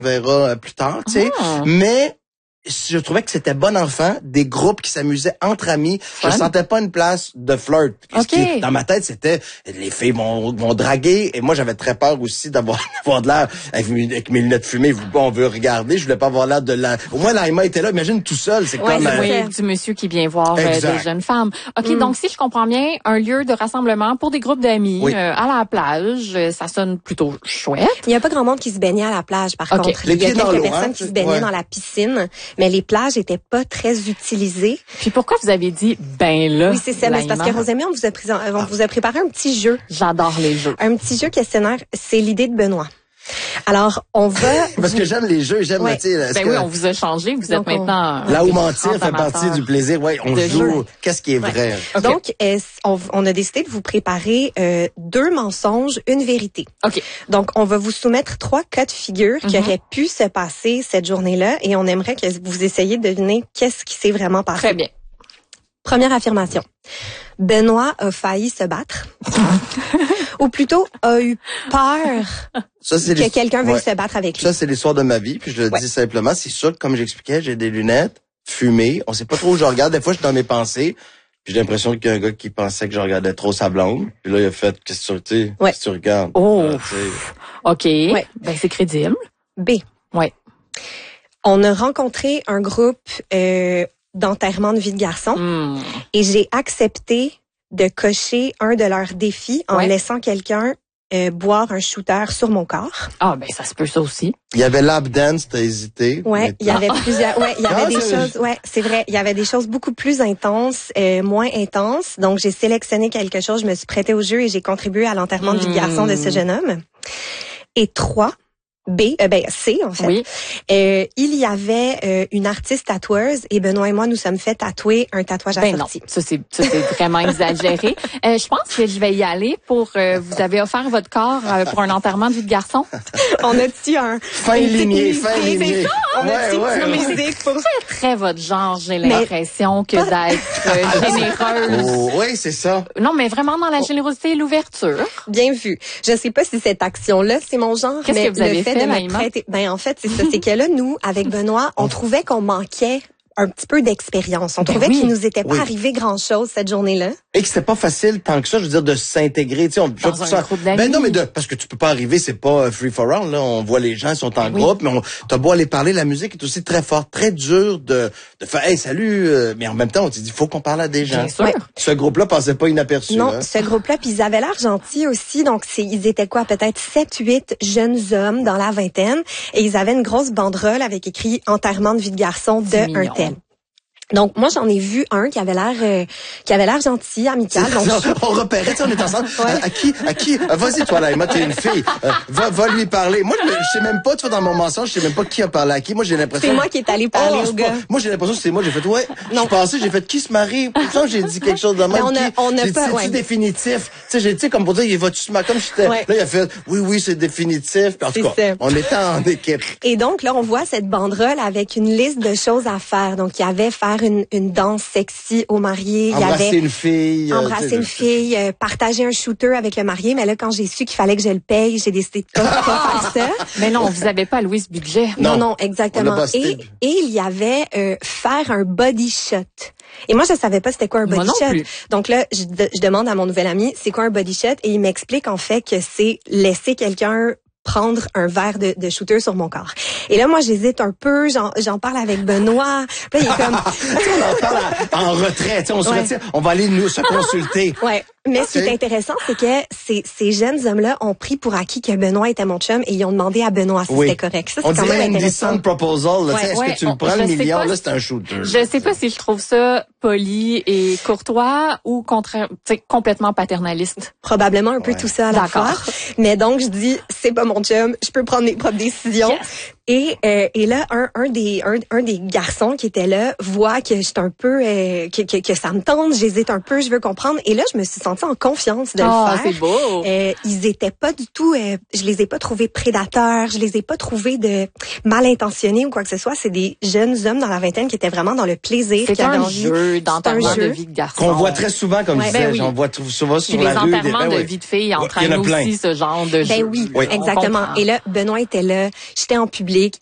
on verra plus tard, tu sais. Mais je trouvais que c'était bon enfant, des groupes qui s'amusaient entre amis. Je sentais pas une place de flirt. Dans ma tête, c'était les filles vont draguer et moi j'avais très peur aussi d'avoir de l'air avec mes lunettes fumées. On veut regarder, je voulais pas avoir l'air de la. Au moins Naïma était là. Imagine tout seul, c'est comme du monsieur qui vient voir des jeunes femmes. OK, donc si je comprends bien, un lieu de rassemblement pour des groupes d'amis à la plage, ça sonne plutôt chouette. Il y a pas grand monde qui se baignait à la plage par contre. Il y a quelques personnes qui se baignaient dans la piscine. Mais les plages étaient pas très utilisées. Puis pourquoi vous avez dit là? Oui, c'est ça. Mais c'est parce que Rosemie, on vous a préparé un petit jeu. J'adore les jeux. Un petit jeu questionnaire. C'est l'idée de Benoît. Alors, on va... Parce que j'aime les jeux, j'aime... oui, on vous a changé. Vous êtes maintenant... Là où mentir fait partie du plaisir. Oui, on joue. Qu'est-ce qui est vrai? Okay. Donc, on a décidé de vous préparer 2 mensonges, une vérité. OK. Donc, on va vous soumettre 3 cas de figure qui auraient pu se passer cette journée-là et on aimerait que vous essayiez de deviner qu'est-ce qui s'est vraiment passé. Très bien. Première affirmation. Benoît a failli se battre. Ou plutôt a eu peur que quelqu'un veuille se battre avec lui. Ça, c'est l'histoire de ma vie. Puis je le dis simplement, c'est sûr que comme j'expliquais, j'ai des lunettes fumées. On sait pas trop où je regarde. Des fois, je suis dans mes pensées. Puis j'ai l'impression qu'il y a un gars qui pensait que je regardais trop sa blonde. Puis là, il a fait, qu'est-ce que tu regardes? Oh, OK. Ouais. Ben, c'est crédible. B. Ouais. On a rencontré un groupe d'enterrement de vie de garçon et j'ai accepté de cocher un de leurs défis en laissant quelqu'un boire un shooter sur mon corps. Ah, ben ça se peut ça aussi. Il y avait lap dance, t'as hésité. Ouais, il y avait plusieurs. Ouais, il y avait des choses. Ouais, c'est vrai. Il y avait des choses beaucoup plus intenses, moins intenses. Donc j'ai sélectionné quelque chose. Je me suis prêtée au jeu et j'ai contribué à l'enterrement de vie de garçon de ce jeune homme. Et 3. C, en fait. Oui. Il y avait une artiste tatoueuse et Benoît et moi, nous sommes fait tatouer un tatouage assorti. Non, ça c'est vraiment exagéré. Je pense que je vais y aller pour... vous avez offert votre corps pour un enterrement de vie de garçon? On a-tu un... Fin ligné. C'est ça, on a-tu une musique pour... C'est très votre genre, j'ai l'impression que d'être généreuse. Oh, oui, c'est ça. Non, mais vraiment dans la générosité et l'ouverture. Bien vu. Je sais pas si cette action-là, c'est mon genre. Qu'est-ce que vous avez fait, Naïma? En fait, c'est ça. C'est que là, nous, avec Benoît, on trouvait qu'on manquait un petit peu d'expérience. On trouvait qu'il nous était pas arrivé grand-chose cette journée-là. Et que c'était pas facile tant que ça, je veux dire, de s'intégrer. Tu sais, dans un groupe d'amis. Ben non, mais parce que tu peux pas arriver, c'est pas free for all, là. On voit les gens, ils sont en groupe, mais t'as beau aller parler, la musique est aussi très forte, très dur de faire, hey, salut, mais en même temps, on s'est dit, faut qu'on parle à des gens. Bien sûr. Ouais. Ce groupe-là passait pas inaperçu. Non, ce groupe-là, puis ils avaient l'air gentils aussi, donc ils étaient quoi, peut-être 7-8 jeunes hommes dans la vingtaine, et ils avaient une grosse banderole avec écrit enterrement de vie de garçon de un tel. Donc moi j'en ai vu un qui avait l'air gentil, amical. Donc on repérait, tu sais, on est ensemble. À qui vas-y toi là, Emma, t'es une fille. Va lui parler. Moi je sais même pas, tu vois, dans mon mensonge, je sais même pas qui a parlé à qui. Moi j'ai l'impression. C'est moi qui est allé parler au gars. Moi j'ai l'impression que c'est moi. J'ai fait j'ai fait qui se marie. Pourtant j'ai dit quelque chose de même. J'ai dit c'est définitif. Tu sais comme pour dire il va-tu se marier comme j'étais. Là il a fait oui c'est définitif. Puis, en tout cas on était en équipe. Et donc là on voit cette banderole avec une liste de choses à faire. Donc il y avait faire une danse sexy au marié. Embrasser une fille. Embrasser une fille, partager un shooter avec le marié. Mais là, quand j'ai su qu'il fallait que je le paye, j'ai décidé de pas faire ça. Mais non, vous avez pas loué ce budget. Non, exactement. Et il y avait faire un body shot. Et moi, je savais pas c'était quoi un body shot. Plus. Donc là, je demande à mon nouvel ami, c'est quoi un body shot? Et il m'explique en fait que c'est laisser quelqu'un prendre un verre de shooter sur mon corps. Et là, moi, j'hésite un peu, j'en parle avec Benoît. Là, il est comme... on en parle en retrait, on se retire, on va aller nous se consulter. Ouais. Mais ce qui est intéressant, c'est que ces jeunes hommes-là ont pris pour acquis que Benoît était mon chum et ils ont demandé à Benoît si c'était correct. Ça, c'est quand même intéressant. On dit proposal, là, est-ce que tu le prends le million, là, c'est un shooter. Je sais pas si je trouve ça poli et courtois ou complètement paternaliste. Probablement un peu tout ça à la fois. Mais donc, je dis, c'est pas mon chum, je peux prendre mes propres décisions. Yes. Et là, un des garçons qui était là voit que j'étais un peu, que ça me tente, j'hésite un peu, je veux comprendre. Et là, je me suis sentie en confiance de le faire. C'est beau. Ils étaient pas du tout, je les ai pas trouvés prédateurs, je les ai pas trouvés de mal intentionnés ou quoi que ce soit. C'est des jeunes hommes dans la vingtaine qui étaient vraiment dans le plaisir. C'est un jeu d'enterrement de vie de garçon. Qu'on voit très souvent, comme je disais, j'en vois souvent sur la rue. Les enterrements de vie de filles entraînent aussi ce genre de jeu. Oui, exactement. Et là, Benoît était là, j'étais en public.